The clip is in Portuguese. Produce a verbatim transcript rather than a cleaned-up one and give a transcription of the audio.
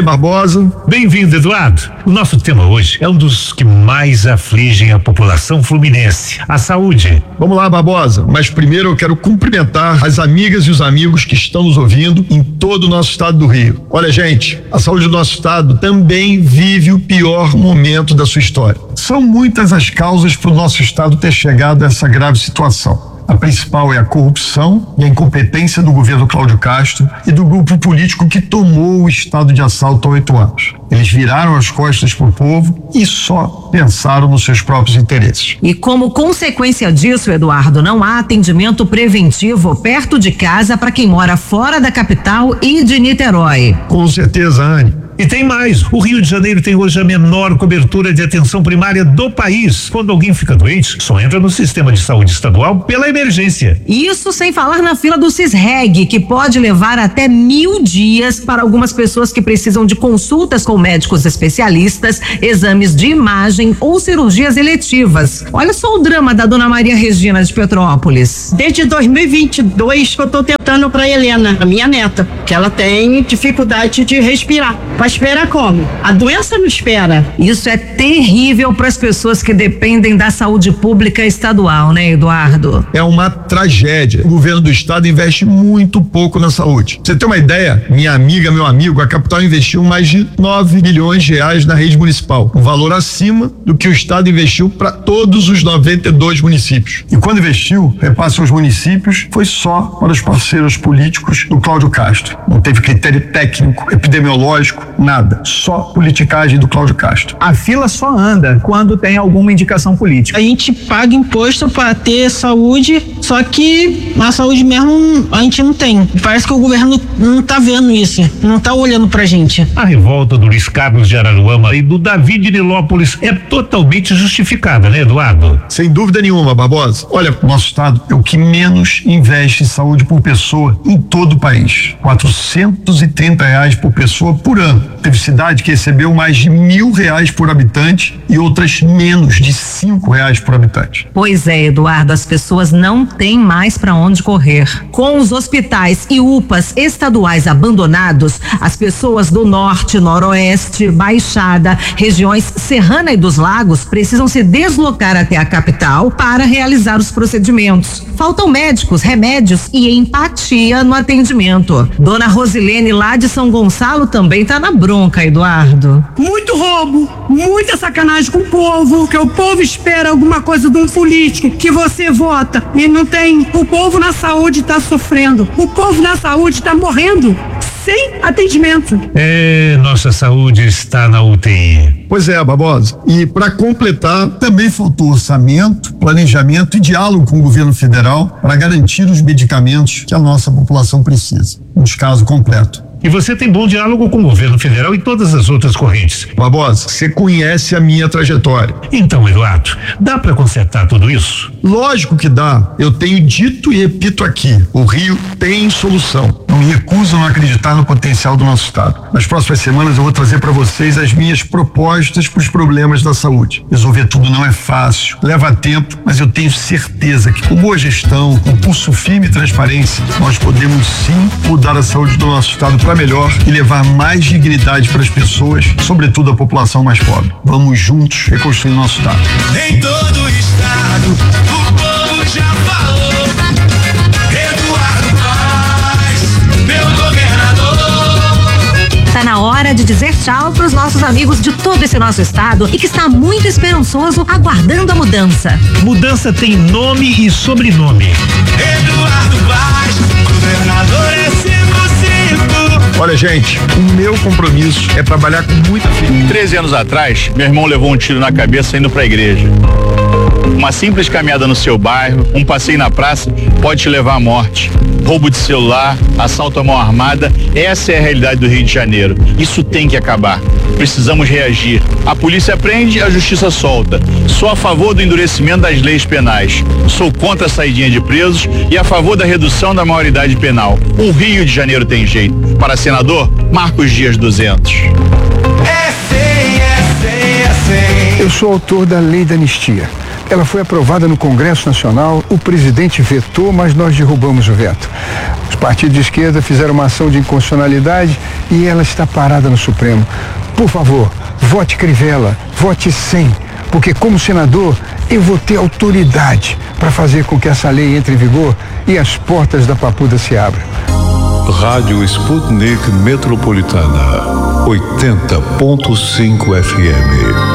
Rony Barbosa. Bem-vindo, Eduardo. O nosso tema hoje é um dos que mais afligem a população fluminense, a saúde. Vamos lá, Barbosa, mas primeiro eu quero cumprimentar as amigas e os amigos que estão nos ouvindo em todo o nosso estado do Rio. Olha, gente, a saúde do nosso estado também vive o pior momento da sua história. São muitas as causas para o nosso estado ter chegado a essa grave situação. A principal é a corrupção e a incompetência do governo Cláudio Castro e do grupo político que tomou o estado de assalto há oito anos. Eles viraram as costas para o povo e só pensaram nos seus próprios interesses. E como consequência disso, Eduardo, não há atendimento preventivo perto de casa para quem mora fora da capital e de Niterói. Com certeza, Anne. E tem mais, o Rio de Janeiro tem hoje a menor cobertura de atenção primária do país. Quando alguém fica doente, só entra no sistema de saúde estadual pela emergência. Isso sem falar na fila do CISREG, que pode levar até mil dias para algumas pessoas que precisam de consultas com médicos especialistas, exames de imagem ou cirurgias eletivas. Olha só o drama da dona Maria Regina de Petrópolis. Desde dois mil e vinte e dois que eu tô tentando para Helena, a minha neta, que ela tem dificuldade de respirar. Vai esperar como? A doença não espera. Isso é terrível para as pessoas que dependem da saúde pública estadual, né, Eduardo? É uma tragédia. O governo do estado investe muito pouco na saúde. Pra você ter uma ideia, minha amiga, meu amigo, a capital investiu mais de nove bilhões de reais na rede municipal, um valor acima do que o estado investiu para todos os noventa e dois municípios. E quando investiu, repasse aos municípios, foi só para os parceiros políticos do Cláudio Castro. Não teve critério técnico, epidemiológico, nada. Só politicagem do Cláudio Castro. A fila só anda quando tem alguma indicação política. A gente paga imposto para ter saúde, só que a saúde mesmo a gente não tem. Parece que o governo não tá vendo isso, não tá olhando pra gente. A revolta do Luiz Carlos de Araruama e do Davi de Nilópolis é totalmente justificada, né, Eduardo? Sem dúvida nenhuma, Barbosa. Olha, nosso estado é o que menos investe em saúde por pessoa em todo o país. quatrocentos e trinta reais por pessoa por ano. Teve cidade que recebeu mais de mil reais por habitante e outras menos de cinco reais por habitante. Pois é, Eduardo, as pessoas não têm mais para onde correr. Com os hospitais e U P As estaduais abandonados, as pessoas do norte, noroeste, Baixada, regiões Serrana e dos Lagos precisam se deslocar até a capital para realizar os procedimentos. Faltam médicos, remédios e empatia no atendimento. Dona Rosilene lá de São Gonçalo também tá na bronca, Eduardo. Muito roubo, muita sacanagem com o povo, que o povo espera alguma coisa de um político que você vota e não tem. O povo na saúde tá sofrendo, o povo na saúde tá morrendo sem atendimento. É, nossa saúde está na U T I. Pois é, Barbosa. E para completar, também faltou orçamento, planejamento e diálogo com o governo federal para garantir os medicamentos que a nossa população precisa. Um descaso completo. E você tem bom diálogo com o governo federal e todas as outras correntes. Barbosa, você conhece a minha trajetória. Então, Eduardo, dá para consertar tudo isso? Lógico que dá. Eu tenho dito e repito aqui, o Rio tem solução. Não me recuso a não acreditar no potencial do nosso estado. Nas próximas semanas eu vou trazer para vocês as minhas propostas para os problemas da saúde. Resolver tudo não é fácil, leva tempo, mas eu tenho certeza que com boa gestão, com pulso firme e transparência, nós podemos sim mudar a saúde do nosso estado para melhor e levar mais dignidade para as pessoas, sobretudo a população mais pobre. Vamos juntos reconstruir nosso estado. Em todo o estado, o povo já falou. Eduardo Paes, meu governador. Tá na hora de dizer tchau para os nossos amigos de todo esse nosso estado e que está muito esperançoso aguardando a mudança. Mudança tem nome e sobrenome. Eduardo Paes, governador é cinco cinco. Olha, gente, o meu compromisso é trabalhar com muita firmeza. treze anos atrás, meu irmão levou um tiro na cabeça indo pra igreja. Uma simples caminhada no seu bairro, um passeio na praça, pode te levar à morte. Roubo de celular, assalto à mão armada, essa é a realidade do Rio de Janeiro. Isso tem que acabar. Precisamos reagir. A polícia prende, a justiça solta. Sou a favor do endurecimento das leis penais. Sou contra a saidinha de presos e a favor da redução da maioridade penal. O Rio de Janeiro tem jeito. Para senador, Marcos Dias duzentos. É sim, é sim, é sim. Eu sou autor da Lei da Anistia. Ela foi aprovada no Congresso Nacional, o presidente vetou, mas nós derrubamos o veto. Os partidos de esquerda fizeram uma ação de inconstitucionalidade e ela está parada no Supremo. Por favor, vote Crivella, vote sim, porque como senador eu vou ter autoridade para fazer com que essa lei entre em vigor e as portas da Papuda se abram. Rádio Sputnik Metropolitana, oitenta ponto cinco F M.